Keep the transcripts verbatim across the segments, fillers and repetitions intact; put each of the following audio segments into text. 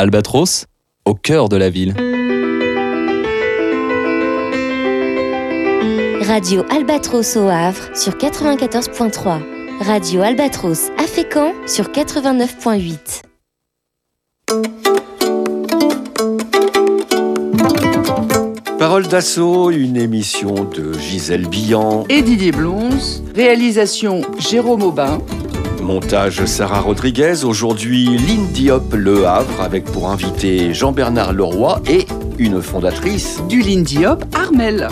Albatros, au cœur de la ville. Radio Albatros au Havre sur quatre-vingt-quatorze virgule trois. Radio Albatros à Fécamp sur quatre-vingt-neuf virgule huit. Parole d'assaut, une émission de Gisèle Billan et Didier Blonze. Réalisation Jérôme Aubin. Montage Sarah Rodriguez. Aujourd'hui, Lynn Diop Le Havre avec pour invité Jean-Bernard Leroy et une fondatrice du Lynn Diop, Armelle.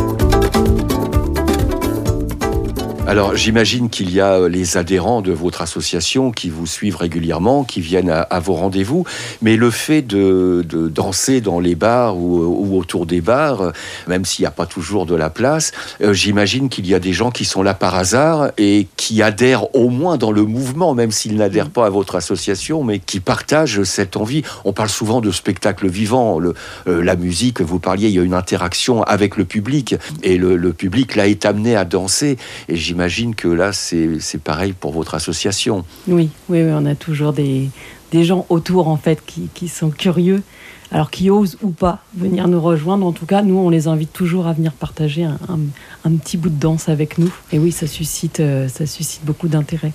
Alors, j'imagine qu'il y a les adhérents de votre association qui vous suivent régulièrement, qui viennent à, à vos rendez-vous. Mais le fait de, de danser dans les bars ou, ou autour des bars, même s'il n'y a pas toujours de la place, euh, j'imagine qu'il y a des gens qui sont là par hasard et qui adhèrent au moins dans le mouvement, même s'ils n'adhèrent pas à votre association, mais qui partagent cette envie. On parle souvent de spectacle vivant. Le, euh, la musique, vous parliez, il y a une interaction avec le public. Et le, le public, là, est amené à danser. Et j'imagine J'imagine que là, c'est, c'est pareil pour votre association. Oui, oui, oui, on a toujours des, des gens autour, en fait, qui, qui sont curieux, alors qui osent ou pas venir nous rejoindre. En tout cas, nous, on les invite toujours à venir partager un, un, un petit bout de danse avec nous. Et oui, ça suscite, ça suscite beaucoup d'intérêt.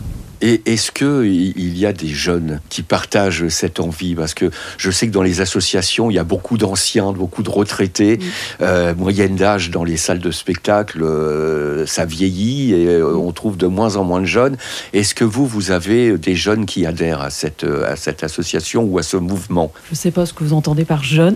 Et est-ce qu'il y a des jeunes qui partagent cette envie ? Parce que je sais que dans les associations, il y a beaucoup d'anciens, beaucoup de retraités. Mmh. Euh, moyenne d'âge dans les salles de spectacle, euh, ça vieillit et euh, on trouve de moins en moins de jeunes. Est-ce que vous, vous avez des jeunes qui adhèrent à cette, à cette association ou à ce mouvement ? Je ne sais pas ce que vous entendez par jeunes.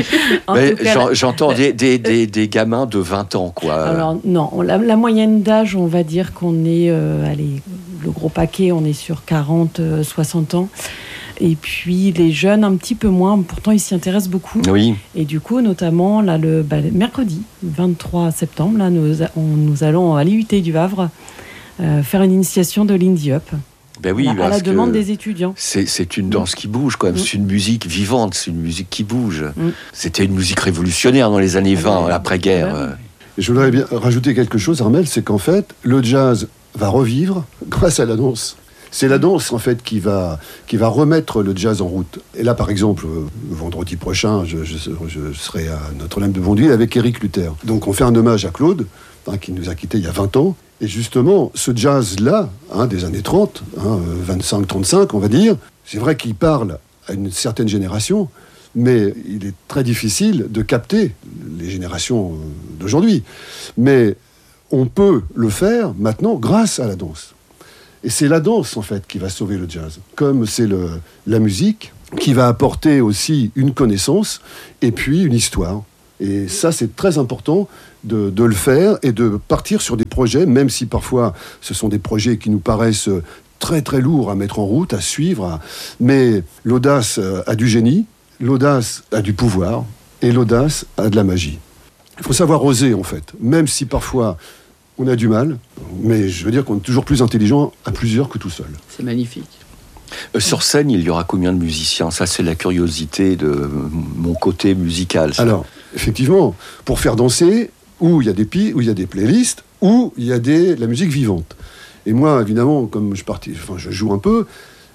Mais cas, j'en, j'entends des, des, des, des gamins de vingt ans, quoi. Alors non, la, la moyenne d'âge, on va dire qu'on est... Euh, allez, le gros paquet, on est sur quarante, soixante ans. Et puis les jeunes, un petit peu moins. Pourtant, ils s'y intéressent beaucoup. Oui. Et du coup, notamment, là, le, bah, le mercredi, vingt-trois septembre, là, nous, on, nous allons à l'I U T du Havre euh, faire une initiation de Lynn Diop. Ben oui, à la demande des étudiants. C'est, c'est une danse qui bouge, quand même. Mmh. C'est une musique vivante, c'est une musique qui bouge. Mmh. C'était une musique révolutionnaire dans les années vingt, mmh. l'après-guerre. Ben oui. Je voudrais bien rajouter quelque chose, Armelle, c'est qu'en fait, le jazz va revivre grâce à la danse. C'est la danse, en fait, qui va, qui va remettre le jazz en route. Et là, par exemple, vendredi prochain, je, je, je serai à Notre-Dame de Bondeville avec Éric Luther. Donc, on fait un hommage à Claude, hein, qui nous a quittés il y a vingt ans. Et justement, ce jazz-là, hein, des années trente, hein, vingt-cinq trente-cinq, on va dire, c'est vrai qu'il parle à une certaine génération, mais il est très difficile de capter les générations d'aujourd'hui. Mais on peut le faire maintenant grâce à la danse. Et c'est la danse, en fait, qui va sauver le jazz. Comme c'est le, la musique qui va apporter aussi une connaissance et puis une histoire. Et ça, c'est très important de, de le faire et de partir sur des projets, même si parfois ce sont des projets qui nous paraissent très, très lourds à mettre en route, à suivre. À... Mais l'audace a du génie, l'audace a du pouvoir et l'audace a de la magie. Il faut savoir oser, en fait, même si parfois on a du mal, mais je veux dire qu'on est toujours plus intelligent à plusieurs que tout seul. C'est magnifique. Euh, sur scène, il y aura combien de musiciens ? Ça, c'est la curiosité de mon côté musical. Ça. Alors, effectivement, pour faire danser, où il y a des pi- où il y a des playlists, où il y a des, la musique vivante. Et moi, évidemment, comme je, partis, enfin, je joue un peu,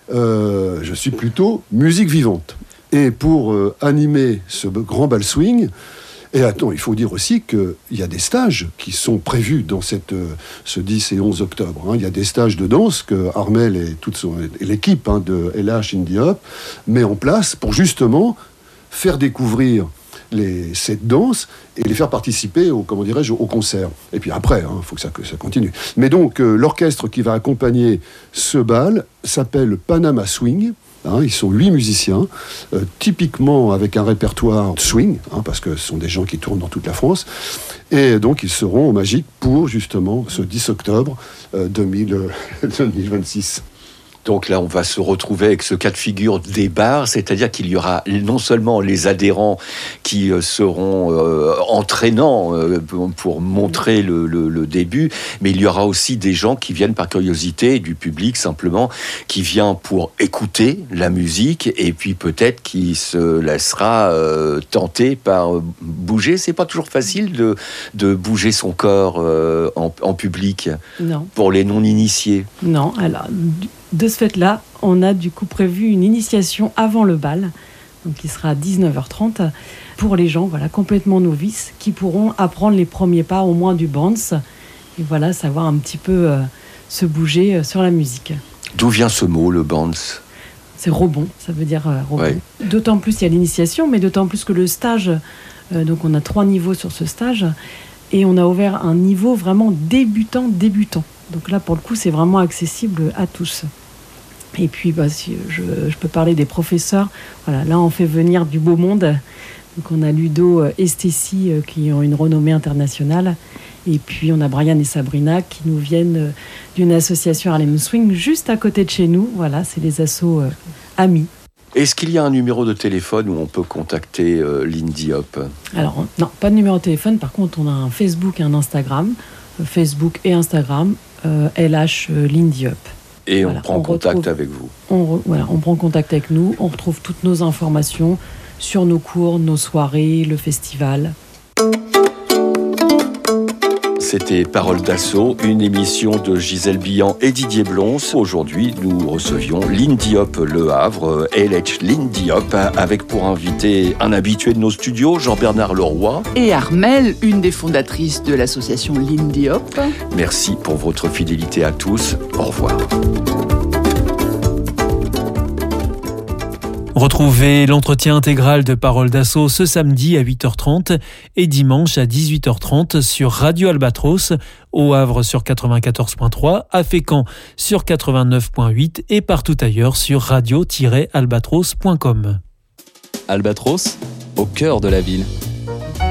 euh, je suis plutôt musique vivante. Et pour euh, animer ce grand bal swing, et attends, il faut dire aussi qu'il y a des stages qui sont prévus dans cette, ce dix et onze octobre. Hein. Il y a des stages de danse que Armelle et toute son, et l'équipe hein, de L H Lynn Diop met en place pour justement faire découvrir les, cette danse et les faire participer au, comment dirais-je, au concert. Et puis après, il hein, faut que ça, que ça continue. Mais donc, euh, l'orchestre qui va accompagner ce bal s'appelle Panama Swing. Hein, ils sont huit musiciens, euh, typiquement avec un répertoire swing, hein, parce que ce sont des gens qui tournent dans toute la France. Et donc, ils seront au Magique pour, justement, ce dix octobre euh, deux mille vingt-six. Donc là, on va se retrouver avec ce cas de figure des bars, c'est-à-dire qu'il y aura non seulement les adhérents qui seront euh, entraînants euh, pour montrer le, le, le début, mais il y aura aussi des gens qui viennent par curiosité, du public simplement, qui vient pour écouter la musique et puis peut-être qui se laissera euh, tenter par bouger. C'est pas toujours facile de, de bouger son corps euh, en, en public. Non. Pour les non-initiés. Non, alors... de ce fait-là, on a du coup prévu une initiation avant le bal, donc qui sera à dix-neuf heures trente, pour les gens voilà, complètement novices qui pourront apprendre les premiers pas au moins du bounce et voilà, savoir un petit peu euh, se bouger euh, sur la musique. D'où vient ce mot, le bounce ? C'est rebond, ça veut dire euh, rebond. Ouais. D'autant plus il y a l'initiation, mais d'autant plus que le stage, euh, donc on a trois niveaux sur ce stage, et on a ouvert un niveau vraiment débutant, débutant. Donc là, pour le coup, c'est vraiment accessible à tous. Et puis, bah, si je, je peux parler des professeurs. Voilà, là, on fait venir du beau monde. Donc on a Ludo et Stécie euh, qui ont une renommée internationale. Et puis on a Brian et Sabrina qui nous viennent euh, d'une association Harlem Swing juste à côté de chez nous. Voilà, c'est les assos euh, amis. Est-ce qu'il y a un numéro de téléphone où on peut contacter euh, Lindy Hop ? Alors on- non, pas de numéro de téléphone. Par contre, on a un Facebook et un Instagram. Euh, Facebook et Instagram, euh, L H euh, Lindy Hop. Et Voilà, on prend on contact retrouve- avec vous. On, re- voilà, on prend contact avec nous. On retrouve toutes nos informations sur nos cours, nos soirées, le festival. C'était Parole d'Assaut, une émission de Gisèle Billan et Didier Blons. Aujourd'hui, nous recevions Lindy Hop Le Havre, L H Lindy Hop, avec pour invité un habitué de nos studios, Jean-Bernard Leroy. Et Armelle, une des fondatrices de l'association Lindy Hop. Merci pour votre fidélité à tous. Au revoir. Retrouvez l'entretien intégral de Parole d'Assaut ce samedi à huit heures trente et dimanche à dix-huit heures trente sur Radio Albatros, au Havre sur quatre-vingt-quatorze point trois, à Fécamp sur quatre-vingt-neuf point huit et partout ailleurs sur radio tiret albatros point com. Albatros, au cœur de la ville.